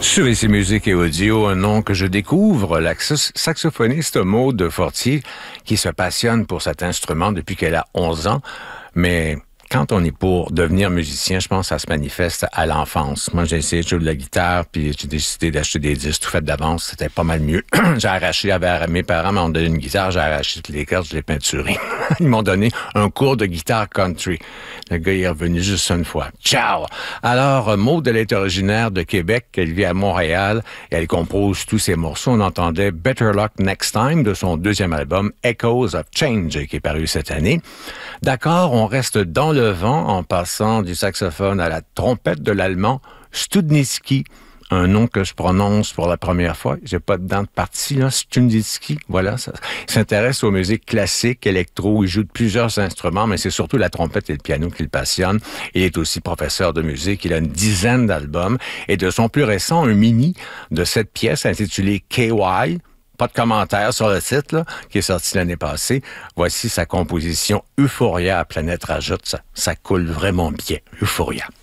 Sur ici Musique et Audio, un nom que je découvre, la saxophoniste Maude Fortier, qui se passionne pour cet instrument depuis qu'elle a 11 ans, mais quand on est pour devenir musicien, je pense que ça se manifeste à l'enfance. Moi, j'ai essayé de jouer de la guitare, puis j'ai décidé d'acheter des disques tout faits d'avance. C'était pas mal mieux. J'ai arraché, mes parents m'ont donné une guitare, j'ai arraché toutes les cordes, je l'ai peinturée. Ils m'ont donné un cours de guitare country. Le gars, il est revenu juste une fois. Ciao! Alors, Maude, elle est originaire de Québec, elle vit à Montréal, et elle compose tous ses morceaux. On entendait Better Luck Next Time de son deuxième album, Echoes of Change, qui est paru cette année. D'accord, on reste dans le vent en passant du saxophone à la trompette de l'allemand Studnicki, un nom que je prononce pour la première fois. J'ai pas de dents de partie, là. Studnicki, voilà. Ça. Il s'intéresse aux musiques classiques, électro. Il joue de plusieurs instruments, mais c'est surtout la trompette et le piano qui le passionnent. Il est aussi professeur de musique. Il a une dizaine d'albums. Et de son plus récent, un mini de 7 pièces intitulé KY. Pas de commentaire sur le titre, là, qui est sorti l'année passée. Voici sa composition Euphoria à Planète Rajoute. Ça coule vraiment bien. Euphoria.